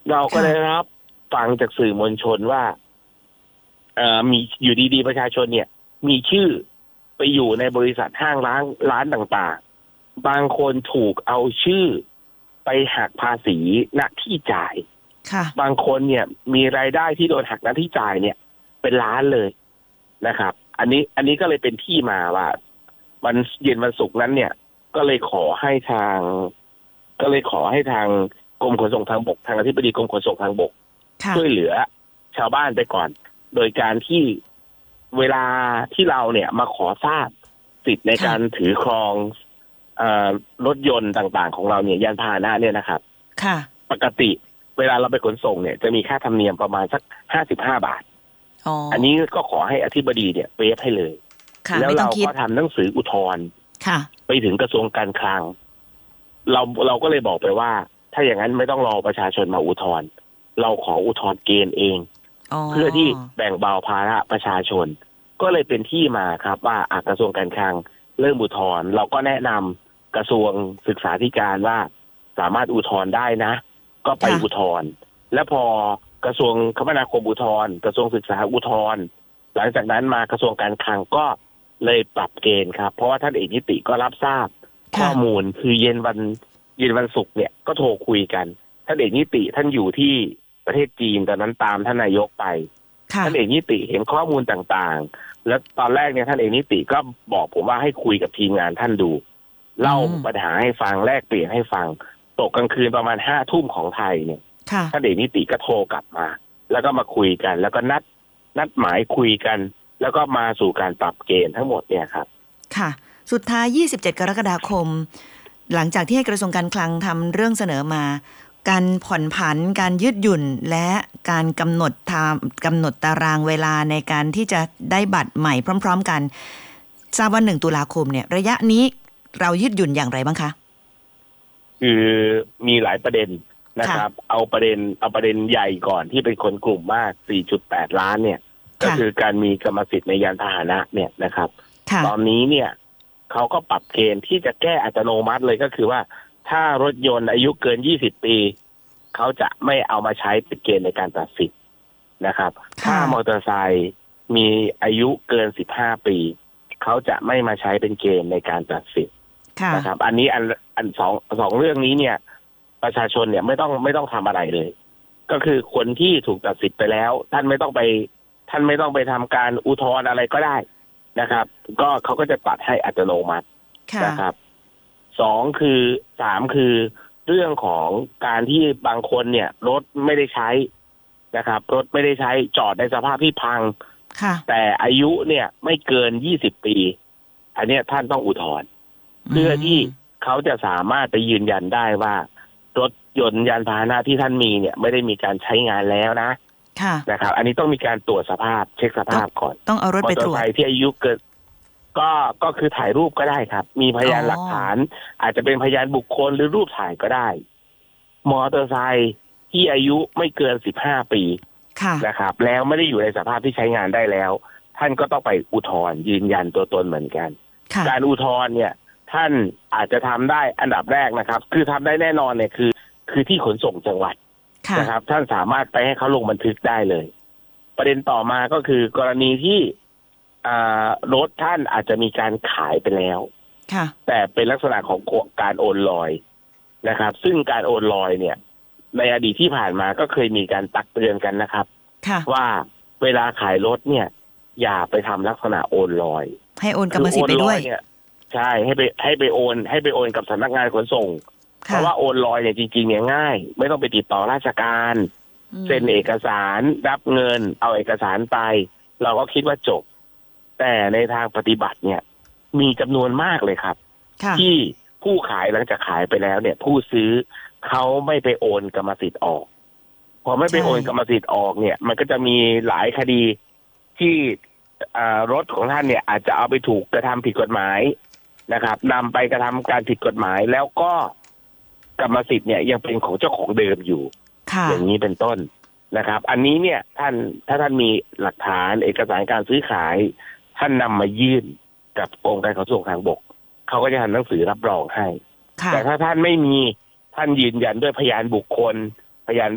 เราก็ได้รับฟังจากสื่อมวลชนว่ามีอยู่ดีๆประชาชนเนี่ยมีชื่อไปอยู่ในบริษัทห้างร้านต่างๆบางคนถูกเอาชื่อไปหักภาษีณที่จ่ายบางคนเนี่ยมีรายได้ที่โดนหักณที่จ่ายเนี่ยเป็นล้านเลยนะครับอันนี้ก็เลยเป็นที่มาว่าวันเย็นวันศุกร์นั้นเนี่ยก็เลยขอให้ทางกรมขนส่งทางบกทางอธิบดีกรมขนส่งทางบกช่วยเหลือชาวบ้านไปก่อนโดยการที่เวลาที่เราเนี่ยมาขอทราบสิทธิ์ในการถือครองรถยนต์ต่างๆของเราเนี่ยยานพาหนะเนี่ยนะครับปกติเวลาเราไปขนส่งเนี่ยจะมีค่าธรรมเนียมประมาณสัก55 บาทอันนี้ก็ขอให้อธิบดีเนี่ยเวฟให้เลยแล้วเราก็ทำหนังสืออุทธรณ์ไปถึงกระทรวงการคลังเราก็เลยบอกไปว่าถ้าอย่างนั้นไม่ต้องรอประชาชนมาอุทธรณ์เราขออุทธรณ์เกณฑ์เองเพื่อที่แบ่งเบาภาระประชาชนก็เลยเป็นที่มาครับว่ากระทรวงการคลังเริ่มอุทธรณ์เราก็แนะนำกระทรวงศึกษาธิการว่าสามารถอุทธรณ์ได้นะก็ไปอุทธรณ์และพอกระทรวงคมนาคมอุทธรณ์กระทรวงศึกษาอุทธรณ์หลังจากนั้นมากระทรวงการคลังก็เลยปรับเกณฑ์ครับเพราะว่าท่านเอกนิติก็รับทราบข้อมูลคือเย็นวันศุกร์เนี่ยก็โทรคุยกันท่านเอกนิติท่านอยู่ที่ประเทศจีนตอนนั้นตามท่านนายกไปท่านเอกนิติเห็นข้อมูลต่างๆแล้วตอนแรกเนี่ยท่านเอกนิติก็บอกผมว่าให้คุยกับทีมงานท่านดูเล่าปัญหาให้ฟังแลกเปลี่ยนให้ฟังตกกลางคืนประมาณ5 ทุ่มของไทยเนี่ยท่านเอกนิติก็โทรกลับมาแล้วก็มาคุยกันแล้วก็นัดหมายคุยกันแล้วก็มาสู่การปรับเกณฑ์ทั้งหมดเนี่ยครับค่ะสุดท้าย27 กรกฎาคมหลังจากที่ให้กระทรวงการคลังทำเรื่องเสนอมาการผ่อนผันการยืดหยุ่นและการกำหนดตารางเวลาในการที่จะได้บัตรใหม่พร้อมๆกันทราบว่า1 ตุลาคมเนี่ยระยะนี้เรายืดหยุ่นอย่างไรบ้างคะคือมีหลายประเด็นนะครับเอาประเด็นใหญ่ก่อนที่เป็นคนกลุ่มมาก 4.8 ล้านเนี่ยก็คือการมีกรรมสิทธิ์ในยานพาหนะเนี่ยนะครับตอนนี้เนี่ยเขาก็ปรับเกณฑ์ที่จะแก้อัตโนมัติเลยก็คือว่าถ้ารถยนต์อายุเกิน20 ปีเขาจะไม่เอามาใช้เป็นเกณฑ์ในการตัดสิทธิ์นะครับถ้ามอเตอร์ไซค์มีอายุเกิน15 ปีเขาจะไม่มาใช้เป็นเกณฑ์ในการตัดสิทธิ์นะครับอันนี้อันสองเรื่องนี้เนี่ยประชาชนเนี่ยไม่ต้องทำอะไรเลยก็คือคนที่ถูกตัดสิทธิ์ไปแล้วท่านไม่ต้องไปทำการอุทธรณ์อะไรก็ได้นะครับก็เขาก็จะตัดให้อัตโนมัตินะครับ3 คือเรื่องของการที่บางคนเนี่ยรถไม่ได้ใช้นะครับรถไม่ได้ใช้จอดในสภาพที่พังแต่อายุเนี่ยไม่เกิน20 ปีอันนี้ท่านต้องอุทธรณ์เพื่อที่เขาจะสามารถไปยืนยันได้ว่ารถยนต์ยานพาหนะที่ท่านมีเนี่ยไม่ได้มีการใช้งานแล้วนะครับอันนี้ต้องมีการตรวจสภาพเช็คสภาพก่อนต้องเอารถไปตรวจมอเตอร์ไซค์ที่อายุเกินก็คือถ่ายรูปก็ได้ครับมีพยานหลักฐานอาจจะเป็นพยานบุคคลหรือรูปถ่ายก็ได้มอเตอร์ไซค์ที่อายุไม่เกิน15 ปีนะครับแล้วไม่ได้อยู่ในสภาพที่ใช้งานได้แล้วท่านก็ต้องไปอุทธรณ์ยืนยันตัวตนเหมือนกันการอุทธรณ์เนี่ยท่านอาจจะทำได้อันดับแรกนะครับคือทำได้แน่นอนเนี่ยคือที่ขนส่งจังหวัดนะครับท่านสามารถไปให้เขาลงบันทึกได้เลยประเด็นต่อมาก็คือกรณีที่รถท่านอาจจะมีการขายไปแล้วแต่เป็นลักษณะของการโอนลอยนะครับซึ่งการโอนลอยเนี่ยในอดีตที่ผ่านมาก็เคยมีการตักเตือนกันนะครับว่าเวลาขายรถเนี่ยอย่าไปทำลักษณะโอนลอยให้โอนกรรมสิทธิ์ไปด้วยใช่ให้ไปโอนกับสำนักงานขนส่งเพราะว่าโอนลอยเนี่ยจริงๆเนี่ยง่ายไม่ต้องไปติดต่อราชการเซ็นเอกสารรับเงินเอาเอกสารไปเราก็คิดว่าจบแต่ในทางปฏิบัติเนี่ยมีจำนวนมากเลยครับที่ผู้ขายหลังจากขายไปแล้วเนี่ยผู้ซื้อเขาไม่ไปโอนกรรมสิทธิ์ออกพอไม่ไปโอนกรรมสิทธิ์ออกเนี่ยมันก็จะมีหลายคดีที่รถของท่านเนี่ยอาจจะเอาไปถูกกระทำผิดกฎหมายนะครับนำไปกระทำการผิดกฎหมายแล้วก็กรรมสิทธิ์เนี่ยยังเป็นของเจ้าของเดิมอยู่อย่างนี้เป็นต้นนะครับอันนี้เนี่ยถ้าท่านมีหลักฐานเอกสารการซื้อขายท่านนำมายื่นกับกรมการขนส่งทางบกเขาก็จะทำหนังสือรับรองให้แต่ถ้าท่านไม่มีท่านยืนยันด้วยพยานบุคคลพยาน